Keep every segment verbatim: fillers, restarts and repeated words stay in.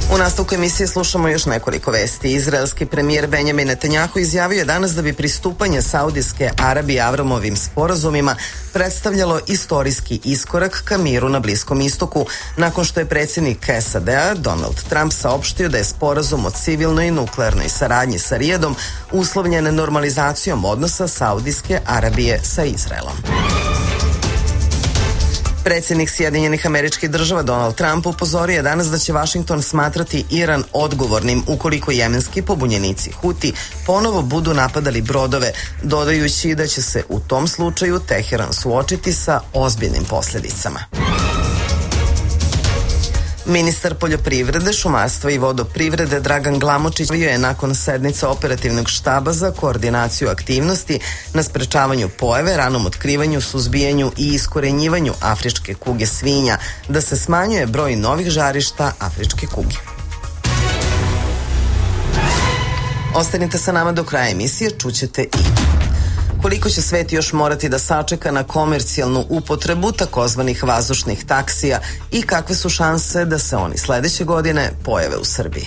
U nastavku emisije slušamo još nekoliko vesti. Izraelski premijer Benjamin Netanjahu izjavio je danas da bi pristupanje Saudijske Arabije Avramovim sporazumima predstavljalo istorijski iskorak ka miru na Bliskom istoku, nakon što je predsjednik S A D-a Donald Trump saopštio da je sporazum o civilnoj i nuklearnoj saradnji sa Rijadom uslovljen normalizacijom odnosa Saudijske Arabije sa Izraelom. Predsjednik Sjedinjenih Američkih Država Donald Trump upozorio je danas da će Vašington smatrati Iran odgovornim ukoliko jemenski pobunjenici Huti ponovo budu napadali brodove, dodajući da će se u tom slučaju Teheran suočiti sa ozbiljnim posljedicama. Ministar poljoprivrede, šumarstva i vodoprivrede Dragan Glamočić je nakon sednice operativnog štaba za koordinaciju aktivnosti na sprečavanju pojave, ranom otkrivanju, suzbijanju i iskorenjivanju afričke kuge svinja, da se smanjuje broj novih žarišta afričke kuge. Ostanite sa nama do kraja emisije, čućete i koliko će svet još morati da sačeka na komercijalnu upotrebu takozvanih vazdušnih taksija i kakve su šanse da se oni sledeće godine pojave u Srbiji.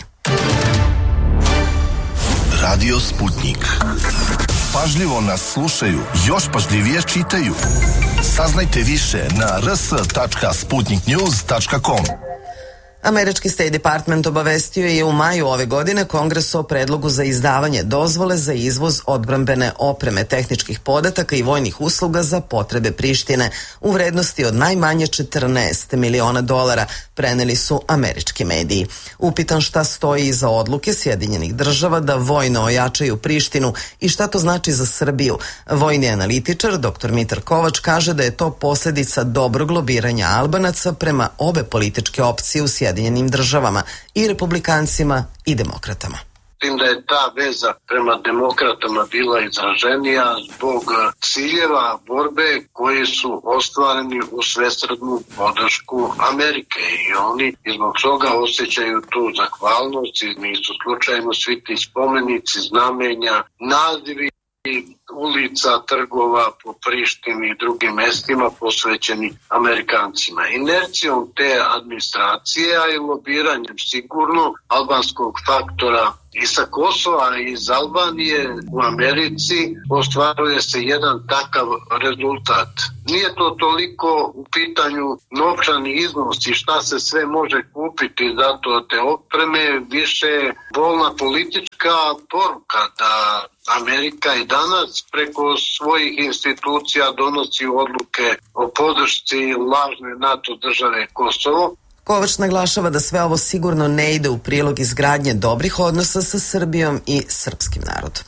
Radio Sputnik. Pažljivo nas slušaju, još pažljivije čitaju. Saznajte više na r s tačka sputnik news tačka com. Američki State Department obavestio je u maju ove godine Kongres o predlogu za izdavanje dozvole za izvoz odbrambene opreme, tehničkih podataka i vojnih usluga za potrebe Prištine u vrednosti od najmanje četrnaest miliona dolara, preneli su američki mediji. Upitan šta stoji iza odluke Sjedinjenih Država da vojno ojačaju Prištinu i šta to znači za Srbiju, vojni analitičar doktor Mitar Kovač kaže da je to posljedica dobrog lobiranja Albanaca prema obe političke opcije u Sjedinjenim Državama, i republikancima i demokratama. Tim da je ta veza prema demokratama bila izraženija zbog ciljeva borbe koji su ostvareni u svesrdnu podršku Amerike i oni zbog toga osjećaju tu zahvalnost i nisu slučajno svi ti spomenici, znamenja, nazivi ulica, trgova po Prištini i drugim mestima posvećeni Amerikancima. Inercijom te administracije, a i lobiranjem sigurno albanskog faktora i sa Kosova i iz Albanije u Americi ostvaruje se jedan takav rezultat. Nije to toliko u pitanju novčani iznos i šta se sve može kupiti zato te opreme, više je bolna politička poruka da Amerika i danas preko svojih institucija donosi odluke o podršci lažne NATO države Kosovo. Kovač naglašava da sve ovo sigurno ne ide u prilog izgradnje dobrih odnosa sa Srbijom i srpskim narodom.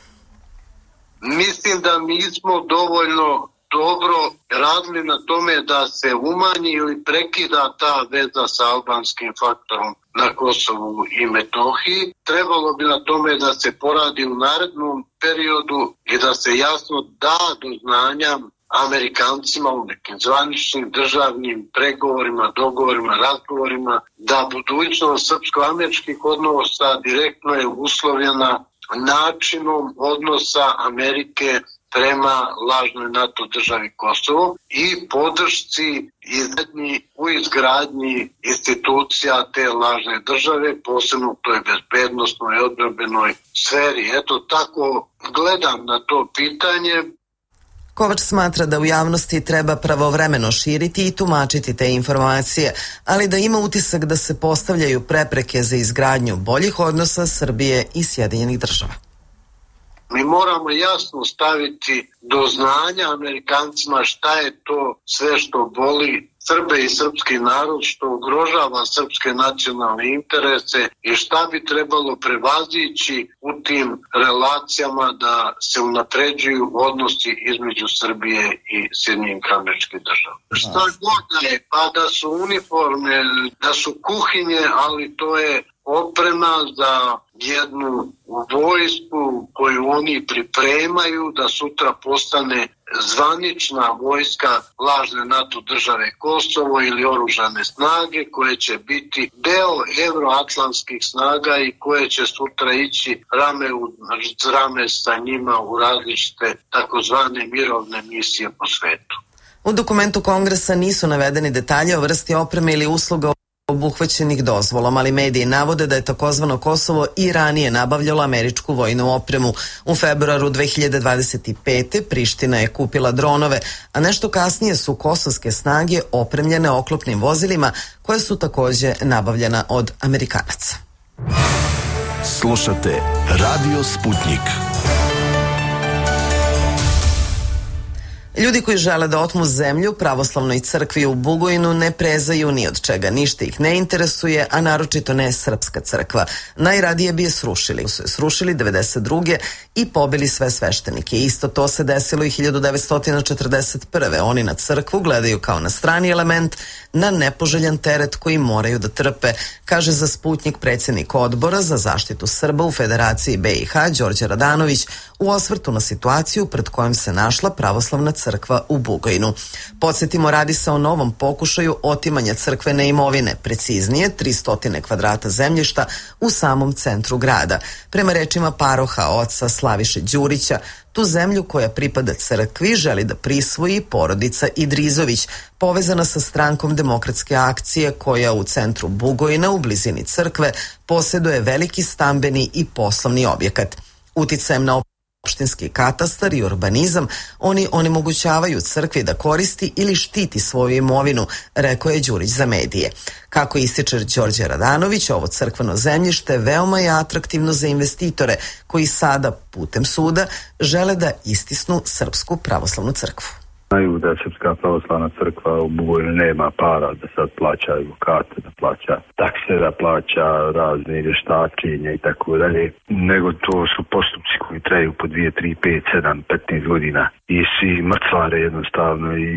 Mislim da nismo dovoljno dobro radili na tome da se umanji ili prekida ta veza sa albanskim faktorom na Kosovu i Metohiji. Trebalo bi na tome da se poradi u narednom periodu i da se jasno da do znanja Amerikancima u nekim zvaničnim državnim pregovorima, dogovorima, razgovorima da budućnost srpsko-američkih odnosa direktno je uslovljena načinom odnosa Amerike prema lažnoj NATO državi Kosovo i podršci u izgradnji institucija te lažne države, posebno u toj bezbednosnoj i odbrambenoj sferi. Eto, tako gledam na to pitanje. Kovač smatra da u javnosti treba pravovremeno širiti i tumačiti te informacije, ali da ima utisak da se postavljaju prepreke za izgradnju boljih odnosa Srbije i Sjedinjenih Država. Mi moramo jasno staviti do znanja Amerikancima šta je to sve što boli Srbe i srpski narod, što ugrožava srpske nacionalne interese i šta bi trebalo prevazići u tim relacijama da se unapređuju odnosi između Srbije i Sjedinjenih Američkih Država. Šta god je, pa da su uniforme, da su kuhinje, ali to je oprema za jednu vojsku koju oni pripremaju da sutra postane zvanična vojska lažne NATO države Kosovo ili oružane snage koje će biti deo evroatlantskih snaga i koje će sutra ići rame u rame sa njima u različite takozvane mirovne misije po svetu. U dokumentu Kongresa nisu navedeni detalje o vrsti opreme ili usluga obuhvaćenih dozvolom, ali mediji navode da je takozvano Kosovo i ranije nabavljalo američku vojnu opremu. U februaru dve hiljade dvadeset pete. Priština je kupila dronove, a nešto kasnije su kosovske snage opremljene oklopnim vozilima koja su takođe nabavljena od Amerikanaca. Slušate Radio Sputnik. Ljudi koji žele da otmu zemlju pravoslavnoj crkvi u Bugojnu ne prezaju ni od čega, ništa ih ne interesuje, a naročito ne srpska crkva. Najradije bi je srušili. Su je srušili devedeset druge i pobili sve sveštenike. Isto to se desilo i hiljadu devetsto četrdeset prve. Oni na crkvu gledaju kao na strani element, na nepoželjan teret koji moraju da trpe, kaže za Sputnik predsjednik odbora za zaštitu Srba u Federaciji B i H Đorđe Radanović u osvrtu na situaciju pred kojom se našla pravoslavna crkva u Bugojnu. Podsjetimo, radi se o novom pokušaju otimanja crkvene imovine, preciznije tristo kvadrata zemljišta u samom centru grada. Prema rečima paroha oca Slaviše Đurića, tu zemlju koja pripada crkvi želi da prisvoji porodica Idrizović, povezana sa strankom Demokratske akcije koja u centru Bugojna u blizini crkve posjeduje veliki stambeni i poslovni objekat. Uticajem na opštinski katastar i urbanizam, oni onemogućavaju crkvi da koristi ili štiti svoju imovinu, rekao je Đurić za medije. Kako ističe Đorđe Radanović, ovo crkveno zemljište veoma je atraktivno za investitore koji sada, putem suda, žele da istisnu Srpsku pravoslavnu crkvu. Znaju da Srpska pravoslavna crkva u Bugojnu nema para da sad plaća advokate, da plaća takse, da plaća razne vještačenja i tako dalje, nego to su postupci koji traju po dvije, tri, pet, sedam, petnaest godina i svi mrcvare jednostavno i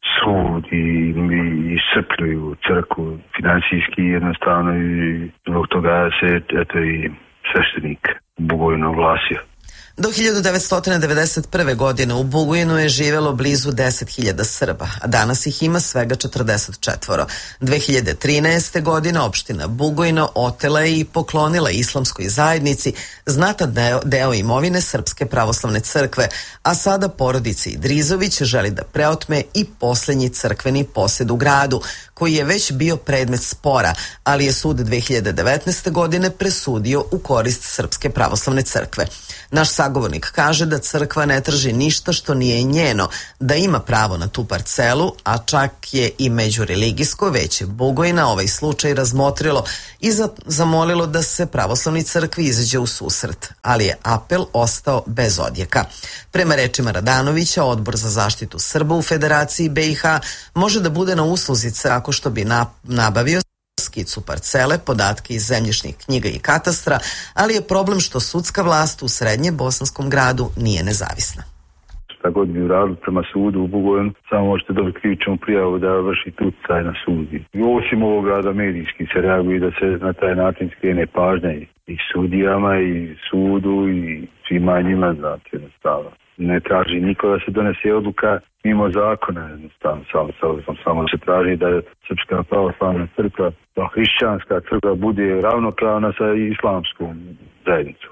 sud i, i, i srpljuju crkvu finansijski jednostavno i zbog toga se eto i sveštenik u Bugojnu oglasio. Do hiljadu devetsto devedeset prve. godine u Bugojnu je živelo blizu deset hiljada Srba, a danas ih ima svega četrdeset četvoro. dve hiljade trinaeste. godine opština Bugojno otela je i poklonila islamskoj zajednici znatan deo, deo imovine Srpske pravoslavne crkve, a sada porodica Idrizović želi da preotme i posljednji crkveni posjed u gradu, koji je već bio predmet spora, ali je sud dve hiljade devetnaeste. godine presudio u korist Srpske pravoslavne crkve. Naš sagovornik kaže da crkva ne traži ništa što nije njeno, da ima pravo na tu parcelu, a čak je i međureligijsko veće Bugojna ovaj slučaj razmotrilo i zamolilo da se pravoslavnoj crkvi izađe u susret, ali je apel ostao bez odjeka. Prema rečima Radanovića, Odbor za zaštitu Srba u Federaciji B i H može da bude na usluzi ako što bi nabavio skicu parcele, podatke iz zemljišnih knjiga i katastra, ali je problem što sudska vlast u srednje bosanskom gradu nije nezavisna. Šta god bi uradili prema sudu u Bugojnu, samo možete dobiti krivičnu prijavu da vršite utjecaj na sud. Osim ovoga da medijski se reaguje da se na taj način skrene pažnja i sudijama i sudu i svima njima, znači jednostavno. Ne traži niko da se donese odluka mimo zakona, jednostavno samo, samo, samo se traži da Srpska pravoslavna crkva, da hrišćanska crkva bude ravnopravna sa islamskom zajednicom.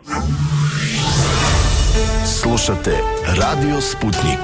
Slušate Radio Sputnik.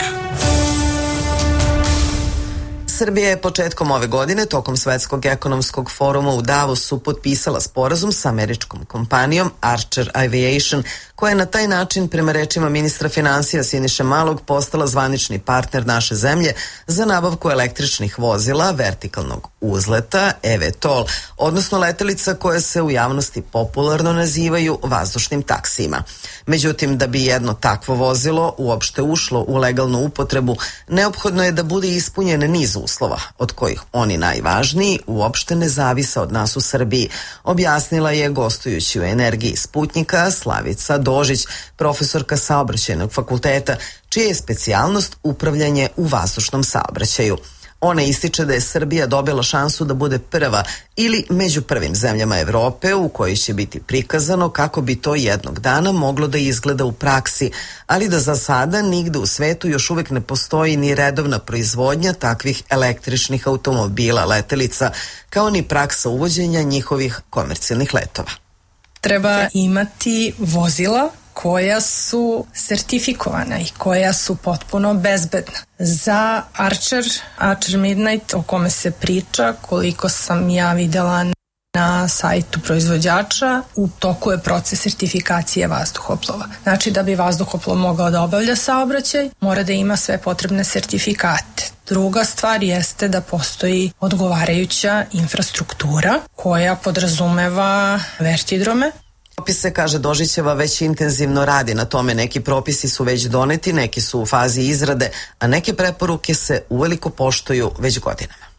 Srbija je početkom ove godine tokom Svetskog ekonomskog foruma u Davosu potpisala sporazum sa američkom kompanijom Archer Aviation, koja je na taj način, prema rečima ministra finansija Siniše Malog, postala zvanični partner naše zemlje za nabavku električnih vozila vertikalnog uzleta E V T O L, odnosno letelica koje se u javnosti popularno nazivaju vazdušnim taksijima. Međutim, da bi jedno takvo vozilo uopšte ušlo u legalnu upotrebu, neophodno je da bude ispunjen niz uslova, od kojih oni najvažniji uopšte ne zavise od nas u Srbiji, objasnila je gostujući u Energiji Sputnika Slavica Dožić, profesorka saobraćajnog fakulteta, čija je specijalnost upravljanje u vazdušnom saobraćaju. Ona ističe da je Srbija dobila šansu da bude prva ili među prvim zemljama Evrope u kojoj će biti prikazano kako bi to jednog dana moglo da izgleda u praksi, ali da za sada nigde u svetu još uvek ne postoji ni redovna proizvodnja takvih električnih automobila, letelica, kao ni praksa uvođenja njihovih komercijalnih letova. Treba imati vozila koja su sertifikovana i koja su potpuno bezbedna. Za Archer, Archer Midnight, o kome se priča, koliko sam ja videla na sajtu proizvođača, u toku je proces sertifikacije vazduhoplova. Znači, da bi vazduhoplov mogao da obavlja saobraćaj, mora da ima sve potrebne sertifikate. Druga stvar jeste da postoji odgovarajuća infrastruktura koja podrazumeva vertidrome. Propise, kaže Dožićeva, već intenzivno radi na tome. Neki propisi su već doneti, neki su u fazi izrade, a neke preporuke se uveliko poštuju već godinama.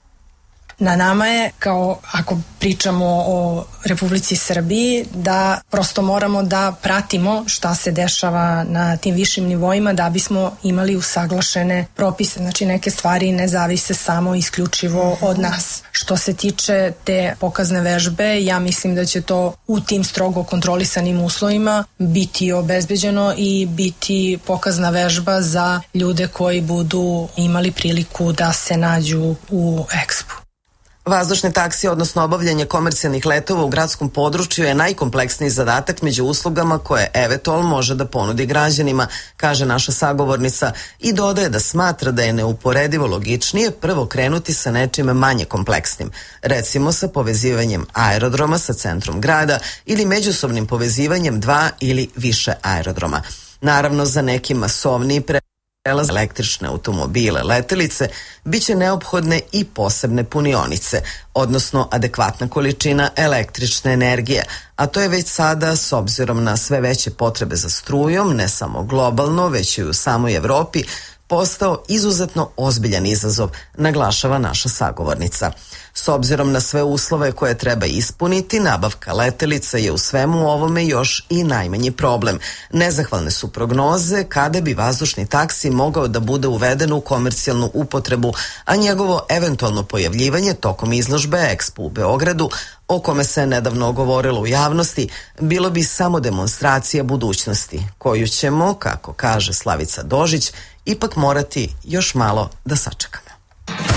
Na nama je, kao ako pričamo o Republici Srbiji, da prosto moramo da pratimo šta se dešava na tim višim nivoima da bismo imali usaglašene propise. Znači, neke stvari ne zavise samo isključivo od nas. Što se tiče te pokazne vežbe, ja mislim da će to u tim strogo kontrolisanim uslovima biti obezbeđeno i biti pokazna vežba za ljude koji budu imali priliku da se nađu u Expu. Vazdušne taksije, odnosno obavljanje komercijalnih letova u gradskom području je najkompleksniji zadatak među uslugama koje Evetol može da ponudi građanima, kaže naša sagovornica, i dodaje da smatra da je neuporedivo logičnije prvo krenuti sa nečim manje kompleksnim, recimo sa povezivanjem aerodroma sa centrom grada ili međusobnim povezivanjem dva ili više aerodroma. Naravno, za neki masovniji pre prelaz električne automobile, letelice, bit će neophodne i posebne punionice, odnosno adekvatna količina električne energije, a to je već sada, s obzirom na sve veće potrebe za strujom, ne samo globalno, već i u samoj Evropi, postao izuzetno ozbiljan izazov, naglašava naša sagovornica. S obzirom na sve uslove koje treba ispuniti, nabavka letelica je u svemu ovome još i najmanji problem. Nezahvalne su prognoze kada bi vazdušni taksi mogao da bude uveden u komercijalnu upotrebu, a njegovo eventualno pojavljivanje tokom izložbe Expo u Beogradu, o kome se nedavno govorilo u javnosti, bilo bi samo demonstracija budućnosti, koju ćemo, kako kaže Slavica Dožić, ipak morati još malo da sačekamo.